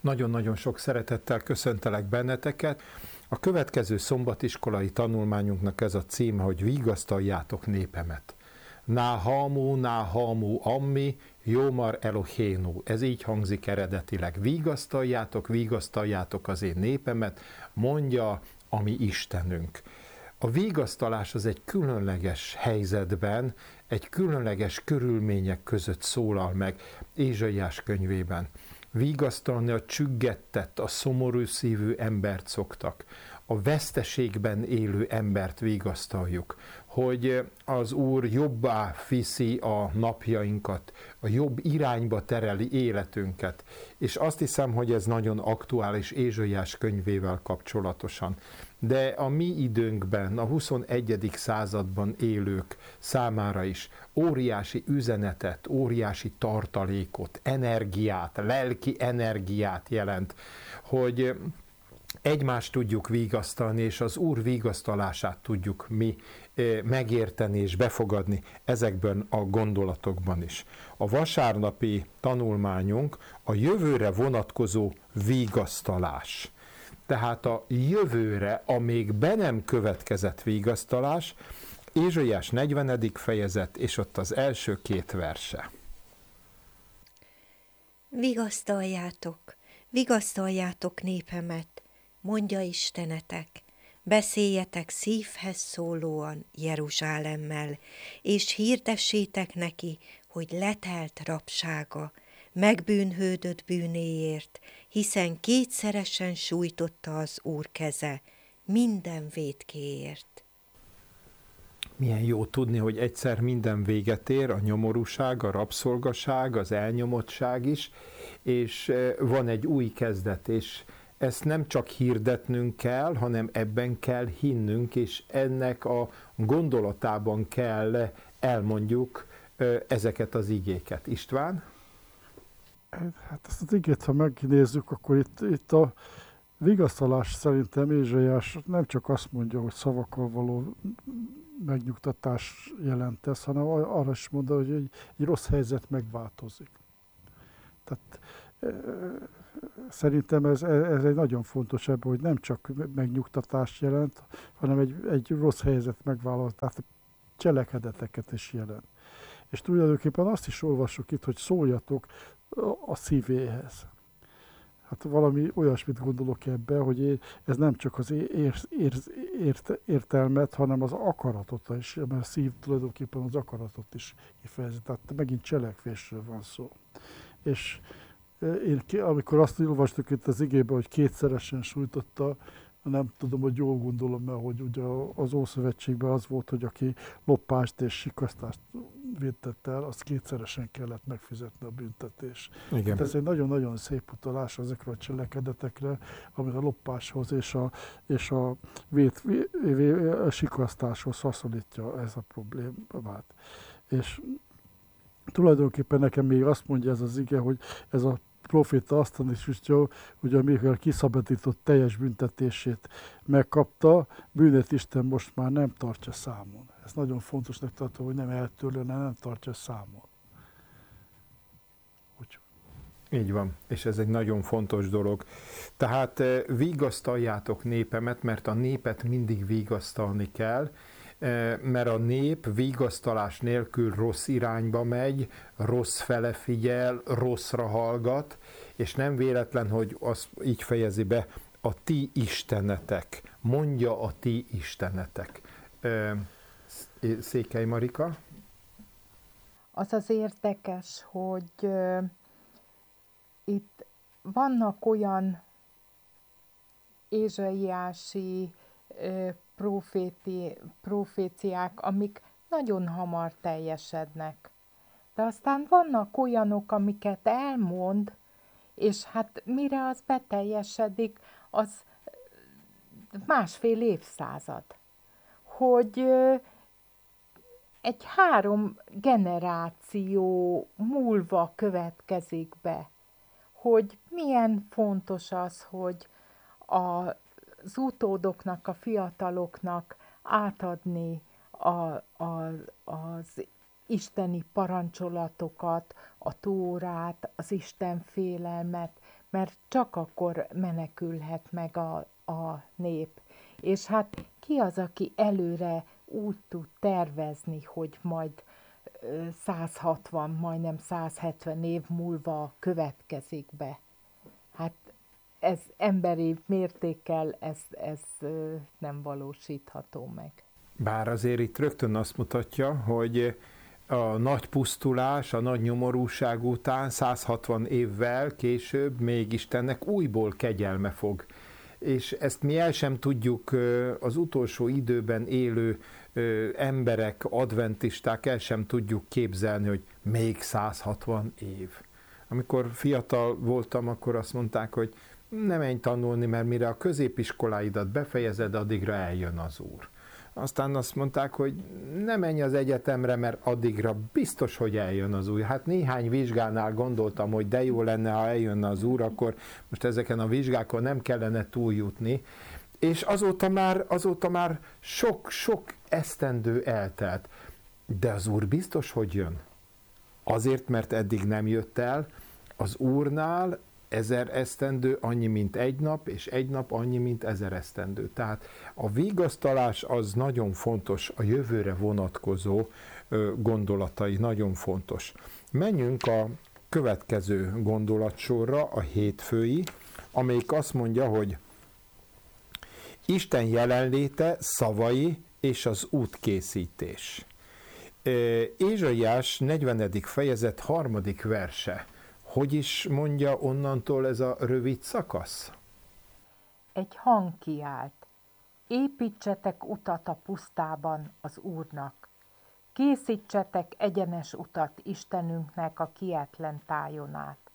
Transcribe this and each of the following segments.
Nagyon-nagyon sok szeretettel köszöntelek benneteket. A következő szombatiskolai tanulmányunknak ez a címe, hogy vigasztaljátok népemet. Náhamu ammi, Jómar Elohénu. Ez így hangzik eredetileg. Vigasztaljátok az én népemet, mondja a mi Istenünk. A vigasztalás az egy különleges helyzetben, egy különleges körülmények között szólal meg Ézsaiás könyvében. Vigasztalni a csüggettett, a szomorú szívű embert szoktak. A veszteségben élő embert vigasztaljuk, hogy az Úr jobbá viszi a napjainkat, a jobb irányba tereli életünket. És azt hiszem, hogy ez nagyon aktuális Ézsaiás könyvével kapcsolatosan. De a mi időnkben, a 21. században élők számára is óriási üzenetet, óriási tartalékot, energiát, lelki energiát jelent, hogy egymást tudjuk vigasztalni, és az Úr vigasztalását tudjuk mi megérteni és befogadni ezekben a gondolatokban is. A vasárnapi tanulmányunk a jövőre vonatkozó vigasztalás. Tehát a jövőre, a még be nem következett vigasztalás, Ézsaiás 40. fejezet, és ott az első 2 verse. Vigasztaljátok népemet, mondja Istenetek, beszéljetek szívhez szólóan Jeruzsálemmel, és hirdessétek neki, hogy letelt rabsága, megbűnhődött bűnéért, hiszen kétszeresen sújtotta az Úr keze minden vétkéért. Milyen jó tudni, hogy egyszer minden véget ér, a nyomorúság, a rabszolgaság, az elnyomottság is, és van egy új kezdet, és ezt nem csak hirdetnünk kell, hanem ebben kell hinnünk, és ennek a gondolatában kell elmondjuk ezeket az igéket. István? Hát ezt az igét, ha megnézzük, akkor itt a vigasztalás szerintem Ézsaiás nem csak azt mondja, hogy szavakkal való megnyugtatás jelent ez, hanem arra is mondja, hogy egy rossz helyzet megváltozik. Tehát szerintem ez egy nagyon fontos ebben, hogy nem csak megnyugtatást jelent, hanem egy rossz helyzet megváltozik, tehát cselekedeteket is jelent. És tulajdonképpen azt is olvassuk itt, hogy szóljatok a szívéhez. Hát valami olyasmit gondolok ebbe, hogy ez nem csak az értelmet, hanem az akaratot is, mert a szív tulajdonképpen az akaratot is kifejezi. Tehát megint cselekvésről van szó. És amikor azt olvastuk itt az igében, hogy kétszeresen sújtotta, nem tudom, hogy jól gondolom, mert hogy ugye az Ószövetségben az volt, hogy aki lopást és sikasztást vétett el, az kétszeresen kellett megfizetni a büntetés. Hát ez egy nagyon-nagyon szép utalás ezekre a cselekedetekre, amit a lopáshoz és a sikasztáshoz hasonlítja ez a problémát. És tulajdonképpen nekem még azt mondja ez az ige, hogy ez a proféta azt tanítja, hogy amikor kiszabadított teljes büntetését megkapta, bűnét Isten most már nem tartja számon. Ez nagyon fontosnak tartom, hogy nem eltörlő, nem tartja számon. Így van, és ez egy nagyon fontos dolog. Tehát vigasztaljátok népemet, mert a népet mindig vigasztalni kell, mert a nép vigasztalás nélkül rossz irányba megy, rossz fele figyel, rosszra hallgat, és nem véletlen, hogy az így fejezi be, a ti istenetek, mondja a ti istenetek. Székely Marika? Az az érdekes, hogy itt vannak olyan ézsaiási proféciák, amik nagyon hamar teljesednek. De aztán vannak olyanok, amiket elmond, és hát mire az beteljesedik, az 1,5 évszázad. Hogy egy 3 generáció múlva következik be. Hogy milyen fontos az, hogy az utódoknak, a fiataloknak átadni az isteni parancsolatokat, a Tórát, az Isten félelmet, mert csak akkor menekülhet meg a nép. És hát ki az, aki előre úgy tud tervezni, hogy majd 160, majdnem 170 év múlva következik be. Hát ez emberi mértékkel ez nem valósítható meg. Bár azért itt rögtön azt mutatja, hogy a nagy pusztulás, a nagy nyomorúság után 160 évvel később még Istennek újból kegyelme fog. És ezt mi el sem tudjuk, az utolsó időben élő emberek, adventisták el sem tudjuk képzelni, hogy még 160 év. Amikor fiatal voltam, akkor azt mondták, hogy ne menj tanulni, mert mire a középiskoláidat befejezed, addigra eljön az Úr. Aztán azt mondták, hogy ne menj az egyetemre, mert addigra biztos, hogy eljön az Úr. Hát néhány vizsgánál gondoltam, hogy de jó lenne, ha eljönne az Úr, akkor most ezeken a vizsgákon nem kellene túljutni. És azóta már sok esztendő eltelt. De az Úr biztos, hogy jön. Azért, mert eddig nem jött el, az Úrnál 1000 esztendő annyi, mint egy nap, és egy nap annyi, mint 1000 esztendő. Tehát a vigasztalás az nagyon fontos, a jövőre vonatkozó gondolatai nagyon fontos. Menjünk a következő gondolatsorra, a hétfői, amelyik azt mondja, hogy Isten jelenléte, szavai és az útkészítés. Ézsaiás 40. fejezet 3. verse. Hogy is mondja onnantól ez a rövid szakasz? Egy hang kiált. Építsetek utat a pusztában az Úrnak. Készítsetek egyenes utat Istenünknek a kietlen tájon át.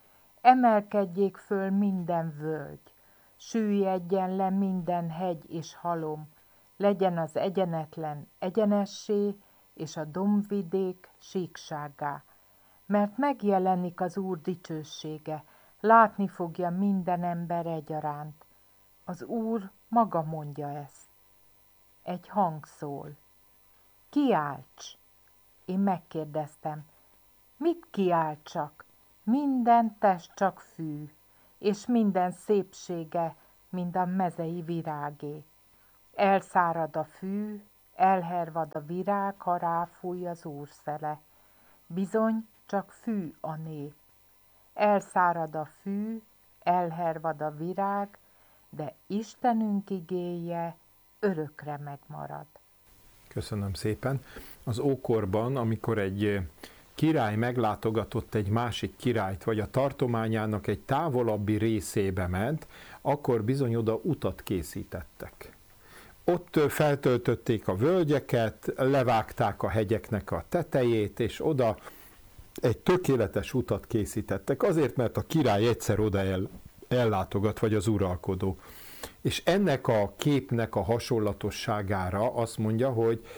Emelkedjék föl minden völgy, süllyedjen le minden hegy és halom, legyen az egyenetlen egyenessé, és a dombvidék síksággá. Mert megjelenik az Úr dicsősége, látni fogja minden ember egyaránt. Az Úr maga mondja ezt. Egy hang szól. Kiálts! Én megkérdeztem, mit kiáltsak? Minden test csak fű, és minden szépsége, mind a mezei virágé. Elszárad a fű, elhervad a virág, ha ráfúj az Úr szele. Bizony, csak fű a nép. Elszárad a fű, elhervad a virág, de Istenünk igéje örökre megmarad. Köszönöm szépen. Az ókorban, amikor egy király meglátogatott egy másik királyt, vagy a tartományának egy távolabbi részébe ment, akkor bizony oda utat készítettek. Ott feltöltötték a völgyeket, levágták a hegyeknek a tetejét, és oda egy tökéletes utat készítettek, azért, mert a király egyszer oda ellátogat, vagy az uralkodó. És ennek a képnek a hasonlatosságára azt mondja,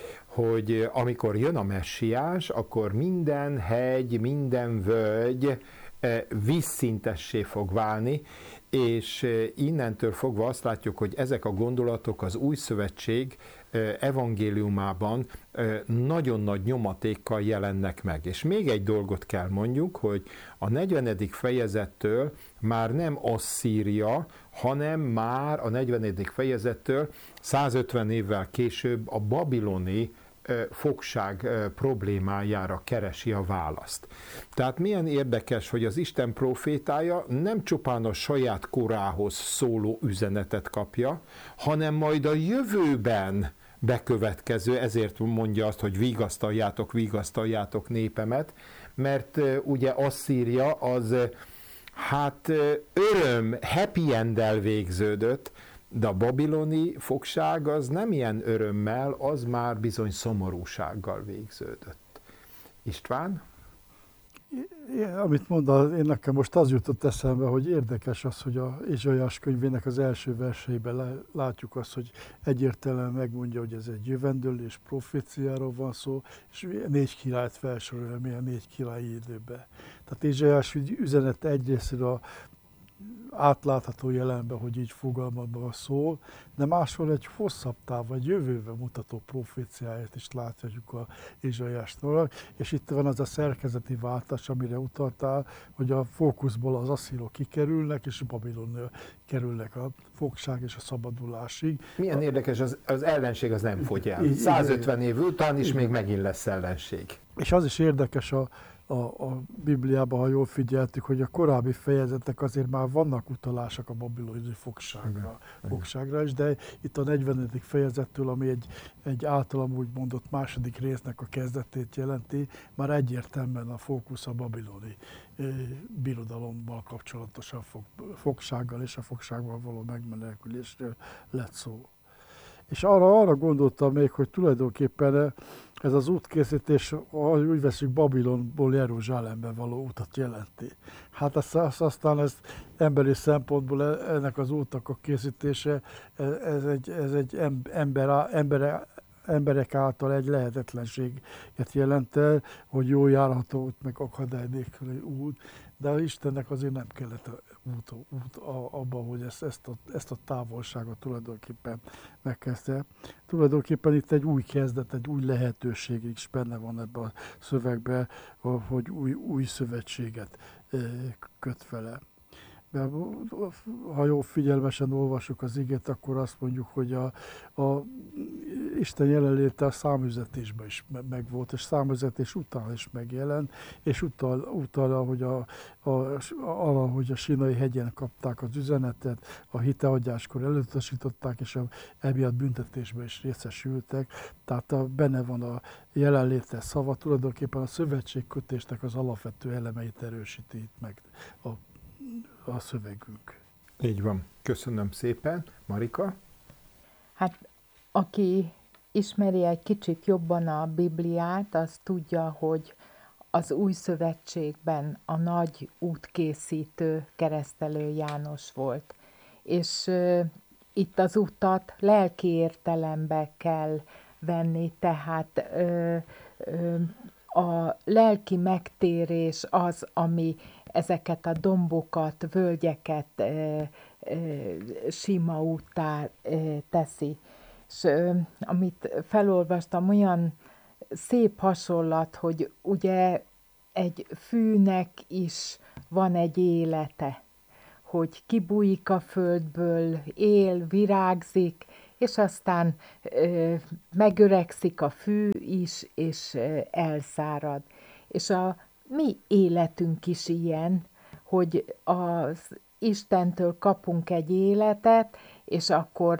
hogy amikor jön a messiás, akkor minden hegy, minden völgy vízszintessé fog válni, és innentől fogva azt látjuk, hogy ezek a gondolatok az Új Szövetség evangéliumában nagyon nagy nyomatékkal jelennek meg. És még egy dolgot kell mondjuk, hogy a 40. fejezettől már nem Asszíria, hanem már a 40. fejezettől 150 évvel később a babiloni fogság problémájára keresi a választ. Tehát milyen érdekes, hogy az Isten profétája nem csupán a saját korához szóló üzenetet kapja, hanem majd a jövőben bekövetkező, ezért mondja azt, hogy vigasztaljátok népemet, mert ugye Asszíria az happy end-el végződött, de a babiloni fogság az nem ilyen örömmel, az már bizony szomorúsággal végződött. István? Amit mondod, én nekem most az jutott eszembe, hogy érdekes az, hogy a Ézsaiás könyvének az első verseiben látjuk azt, hogy egyértelműen megmondja, hogy ez egy jövendőlés, proféciáról van szó, és 4 királyt felsorolja, milyen 4 királyi időben. Tehát Ézsaiás üzenete egyrésztről átlátható jelenben, hogy így fogalmazva szól, de máshol egy hosszabb táv, vagy jövőbe mutató proféciáját is láthatjuk a Ézsaiásnak, és itt van az a szerkezeti váltás, amire utaltál, hogy a fókuszból az asszírok kikerülnek, és Babilonnél kerülnek a fogság és a szabadulásig. Milyen érdekes, az ellenség az nem fogy el. Igen. 150 év után is még megint lesz ellenség. És az is érdekes a Bibliában, ha jól figyeltük, hogy a korábbi fejezetek azért már vannak utalások a babiloni fogságra is, de itt a 40. fejezettől, ami egy általam úgy mondott második résznek a kezdetét jelenti, már egyértelműen a fókusz a babiloni birodalommal kapcsolatosan fogsággal és a fogságban való megmenekülésről lett szó. És arra gondoltam még, hogy tulajdonképpen ez az útkészítés, ahogy úgy veszük, Babilonból Jeruzsálembe való utat jelenti. Hát aztán ez emberi szempontból ennek az útnak a készítése, ez egy emberek által egy lehetetlenséget jelent el, hogy jól járható út, meg akadály nélküli út, de Istennek azért nem kellett út abban, hogy ezt a távolságot tulajdonképpen megkezdte. Tulajdonképpen itt egy új kezdet, egy új lehetőség is benne van ebben a szövegben, hogy új szövetséget köt vele. De ha jól figyelmesen olvasjuk az igét, akkor azt mondjuk, hogy a Isten jelenléte a számüzetésben is megvolt, és számüzetés után is megjelent, és utal arra, hogy a Sínai hegyen kapták az üzenetet, a hiteadjáskor elutasították, és emiatt büntetésben is részesültek. Tehát benne van a jelenléte szava, tulajdonképpen a szövetségkötésnek az alapvető elemeit erősíti itt meg a szövegünk. Így van. Köszönöm szépen. Marika? Hát, aki ismeri egy kicsit jobban a Bibliát, az tudja, hogy az Új Szövetségben a nagy útkészítő Keresztelő János volt. És itt az utat lelki értelembe kell venni, tehát a lelki megtérés az, ami ezeket a dombokat, völgyeket sima úttá teszi. És amit felolvastam, olyan szép hasonlat, hogy ugye egy fűnek is van egy élete, hogy kibújik a földből, él, virágzik, és aztán megöregszik a fű is, és elszárad. És a mi életünk is ilyen, hogy az Istentől kapunk egy életet, és akkor